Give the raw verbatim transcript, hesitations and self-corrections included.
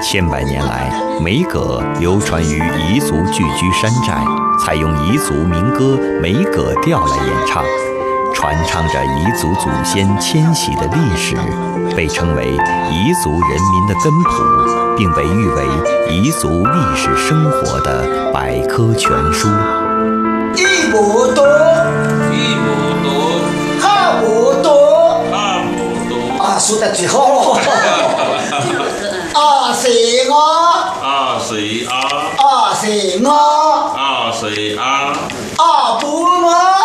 千百年来，梅葛流传于彝族聚居山寨，采用彝族民歌梅葛调来演唱，传唱着彝族祖先迁徙的历史，被称为彝族人民的根谱，并被誉为彝族历史生活的百科全书。 一亩多， 一亩多， 二亩多， 二亩多， 啊，说得最好了。二四我， 二四二， 二四我， 二四二， 二半我。